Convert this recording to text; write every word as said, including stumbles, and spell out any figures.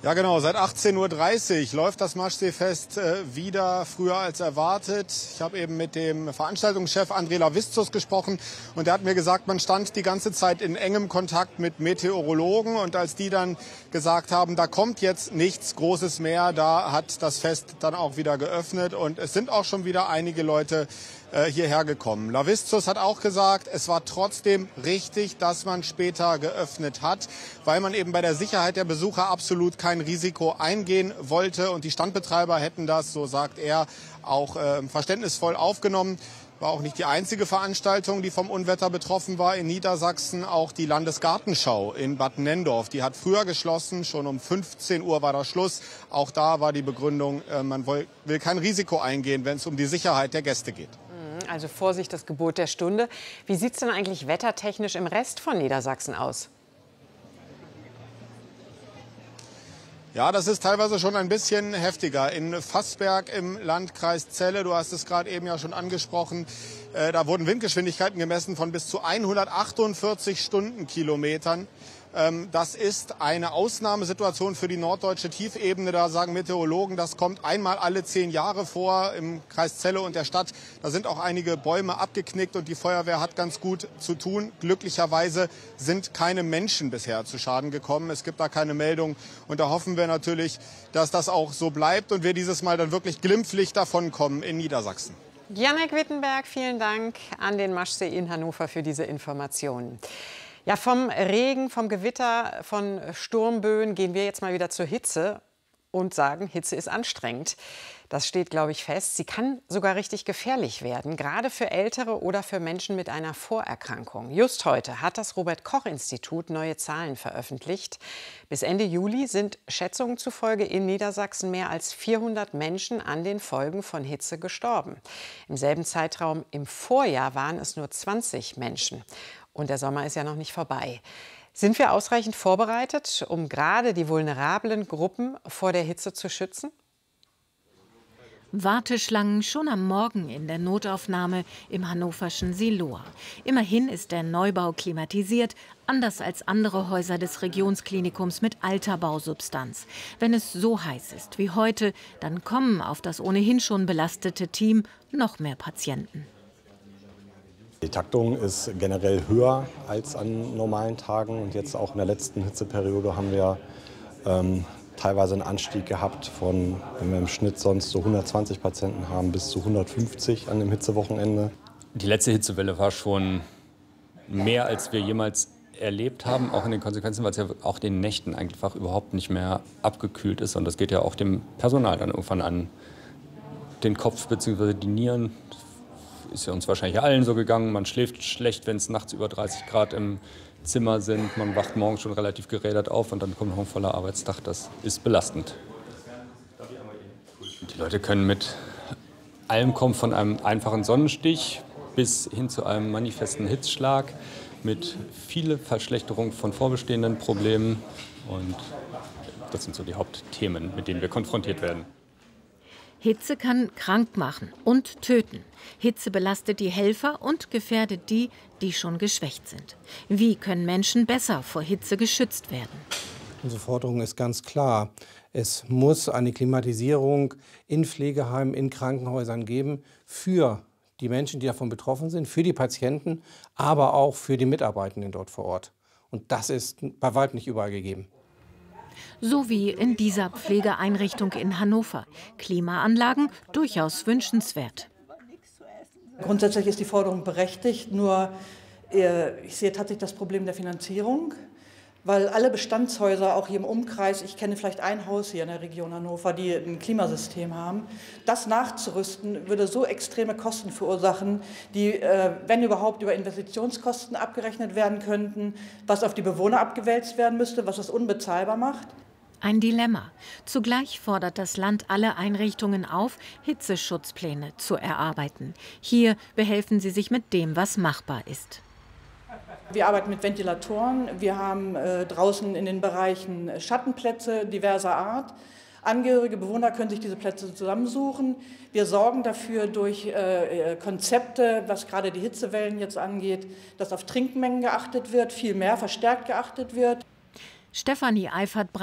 Ja genau, seit achtzehn Uhr dreißig läuft das Maschseefest äh, wieder früher als erwartet. Ich habe eben mit dem Veranstaltungschef André Lavizos gesprochen und der hat mir gesagt, man stand die ganze Zeit in engem Kontakt mit Meteorologen und als die dann gesagt haben, da kommt jetzt nichts Großes mehr, da hat das Fest dann auch wieder geöffnet und es sind auch schon wieder einige Leute äh, hierher gekommen. Lavizos hat auch gesagt, es war trotzdem richtig, dass man später geöffnet hat, weil man eben bei der Sicherheit der Besucher absolut kein Risiko eingehen wollte und die Standbetreiber hätten das, so sagt er, auch äh, verständnisvoll aufgenommen. War auch nicht die einzige Veranstaltung, die vom Unwetter betroffen war in Niedersachsen. Auch die Landesgartenschau in Bad Nenndorf, die hat früher geschlossen, schon um fünfzehn Uhr war da Schluss. Auch da war die Begründung, äh, man will, will kein Risiko eingehen, wenn es um die Sicherheit der Gäste geht. Also Vorsicht, das Gebot der Stunde. Wie sieht es denn eigentlich wettertechnisch im Rest von Niedersachsen aus? Ja, das ist teilweise schon ein bisschen heftiger. In Vassberg im Landkreis Celle, du hast es gerade eben ja schon angesprochen, äh, da wurden Windgeschwindigkeiten gemessen von bis zu hundertachtundvierzig Stundenkilometern. Ähm, das ist eine Ausnahmesituation für die norddeutsche Tiefebene. Da sagen Meteorologen, das kommt einmal alle zehn Jahre vor im Kreis Celle und der Stadt. Da sind auch einige Bäume abgeknickt und die Feuerwehr hat ganz gut zu tun. Glücklicherweise sind keine Menschen bisher zu Schaden gekommen. Es gibt da keine Meldung und da hoffen wir natürlich, dass das auch so bleibt und wir dieses Mal dann wirklich glimpflich davonkommen in Niedersachsen. Janek Wittenberg, vielen Dank an den Maschsee in Hannover für diese Informationen. Ja, vom Regen, vom Gewitter, von Sturmböen gehen wir jetzt mal wieder zur Hitze und sagen, Hitze ist anstrengend. Das steht, glaube ich, fest. Sie kann sogar richtig gefährlich werden, gerade für Ältere oder für Menschen mit einer Vorerkrankung. Just heute hat das Robert-Koch-Institut neue Zahlen veröffentlicht. Bis Ende Juli sind Schätzungen zufolge in Niedersachsen mehr als vierhundert Menschen an den Folgen von Hitze gestorben. Im selben Zeitraum im Vorjahr waren es nur zwanzig Menschen. Und der Sommer ist ja noch nicht vorbei. Sind wir ausreichend vorbereitet, um gerade die vulnerablen Gruppen vor der Hitze zu schützen? Warteschlangen schon am Morgen in der Notaufnahme im hannoverschen Siloa. Immerhin ist der Neubau klimatisiert, anders als andere Häuser des Regionsklinikums mit alter Bausubstanz. Wenn es so heiß ist wie heute, dann kommen auf das ohnehin schon belastete Team noch mehr Patienten. Die Taktung ist generell höher als an normalen Tagen und jetzt auch in der letzten Hitzeperiode haben wir ähm, teilweise einen Anstieg gehabt von, wenn wir im Schnitt sonst so hundertzwanzig Patienten haben, bis zu hundertfünfzig an dem Hitzewochenende. Die letzte Hitzewelle war schon mehr, als wir jemals erlebt haben, auch in den Konsequenzen, weil es ja auch den Nächten einfach überhaupt nicht mehr abgekühlt ist. Und das geht ja auch dem Personal dann irgendwann an den Kopf bzw. die Nieren. Ist ja uns wahrscheinlich allen so gegangen. Man schläft schlecht, wenn es nachts über dreißig Grad im Zimmer sind. Man wacht morgens schon relativ gerädert auf und dann kommt noch ein voller Arbeitstag. Das ist belastend. Die Leute können mit allem kommen, von einem einfachen Sonnenstich bis hin zu einem manifesten Hitzschlag mit viele Verschlechterung von vorbestehenden Problemen. Und das sind so die Hauptthemen, mit denen wir konfrontiert werden. Hitze kann krank machen und töten. Hitze belastet die Helfer und gefährdet die, die schon geschwächt sind. Wie können Menschen besser vor Hitze geschützt werden? Unsere Forderung ist ganz klar. Es muss eine Klimatisierung in Pflegeheimen, in Krankenhäusern geben für die Menschen, die davon betroffen sind, für die Patienten, aber auch für die Mitarbeitenden dort vor Ort. Und das ist bei weitem nicht überall gegeben. So wie in dieser Pflegeeinrichtung in Hannover. Klimaanlagen durchaus wünschenswert. Grundsätzlich ist die Forderung berechtigt, nur ich sehe tatsächlich das Problem der Finanzierung, weil alle Bestandshäuser, auch hier im Umkreis, ich kenne vielleicht ein Haus hier in der Region Hannover, die ein Klimasystem haben, das nachzurüsten, würde so extreme Kosten verursachen, die, wenn überhaupt, über Investitionskosten abgerechnet werden könnten, was auf die Bewohner abgewälzt werden müsste, was das unbezahlbar macht. Ein Dilemma. Zugleich fordert das Land alle Einrichtungen auf, Hitzeschutzpläne zu erarbeiten. Hier behelfen sie sich mit dem, was machbar ist. Wir arbeiten mit Ventilatoren. Wir haben äh, draußen in den Bereichen Schattenplätze diverser Art. Angehörige Bewohner können sich diese Plätze zusammensuchen. Wir sorgen dafür durch äh, Konzepte, was gerade die Hitzewellen jetzt angeht, dass auf Trinkmengen geachtet wird, viel mehr verstärkt geachtet wird. Stefanie Eifert